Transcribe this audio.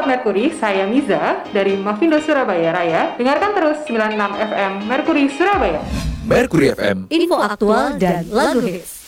Sobat Merkuri, saya Miza dari Mavindo Surabaya Raya. Dengarkan terus 96 FM Merkuri Surabaya. Merkuri FM, info aktual dan lagu hits.